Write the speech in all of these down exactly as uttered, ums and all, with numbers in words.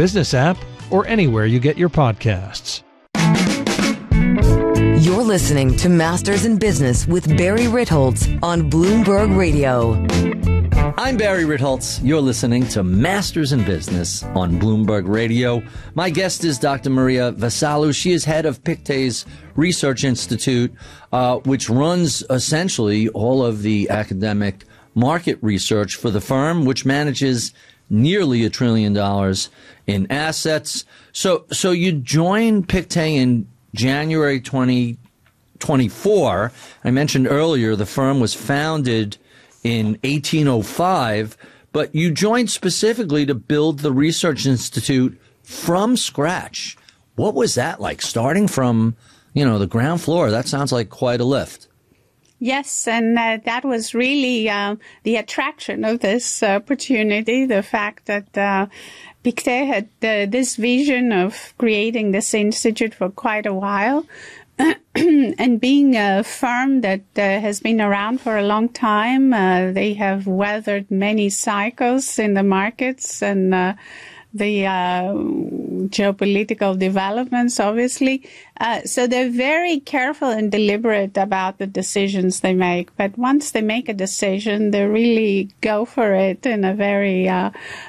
Business app or anywhere you get your podcasts. You're listening to Masters in Business with Barry Ritholtz on Bloomberg Radio. I'm Barry Ritholtz. You're listening to Masters in Business on Bloomberg Radio. My guest is Doctor Maria Vasalou. She is head of Pictet's Research Institute, uh, which runs essentially all of the academic market research for the firm, which manages nearly a trillion dollars in assets. So, so you joined Pictet in January twenty twenty-four. I mentioned earlier the firm was founded in eighteen oh five, but you joined specifically to build the Research Institute from scratch. What was that like, starting from, you know, the ground floor? That sounds like quite a lift. Yes, and uh, that was really uh, the attraction of this opportunity, the fact that uh, Pictet had uh, this vision of creating this institute for quite a while. And being a firm that uh, has been around for a long time, uh, they have weathered many cycles in the markets and uh, the uh, geopolitical developments, obviously. Uh, so they're very careful and deliberate about the decisions they make. But once they make a decision, they really go for it in a very uh,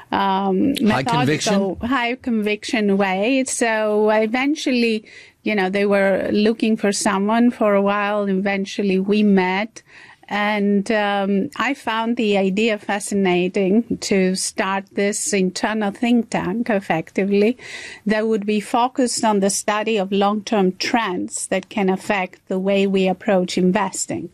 um, high conviction, high conviction way. So eventually, you know, they were looking for someone for a while. Eventually, we met. And um, I found the idea fascinating to start this internal think tank, effectively, that would be focused on the study of long-term trends that can affect the way we approach investing.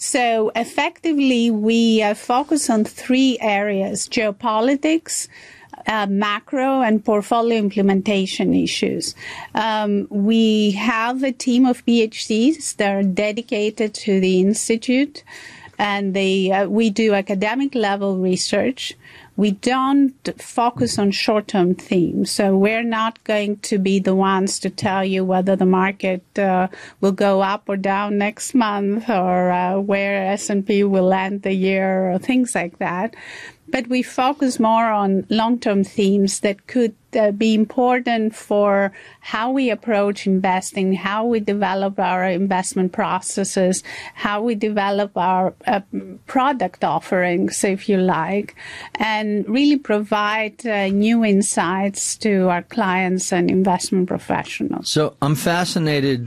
So effectively, we uh, focus on three areas: geopolitics, Uh, macro and portfolio implementation issues. Um, we have a team of PhDs that are dedicated to the Institute, and they uh, we do academic level research. We don't focus on short-term themes, so we're not going to be the ones to tell you whether the market uh, will go up or down next month, or uh, where S and P will end the year, or things like that. But we focus more on long-term themes that could uh, be important for how we approach investing, how we develop our investment processes, how we develop our uh, product offerings, if you like, and really provide uh, new insights to our clients and investment professionals. So I'm fascinated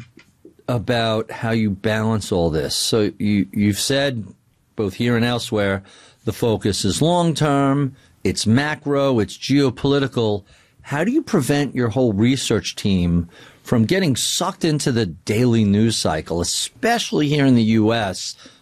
about how you balance all this. So you, you've said, both here and elsewhere, the focus is long-term, it's macro, it's geopolitical. How do you prevent your whole research team from getting sucked into the daily news cycle, especially here in the U S,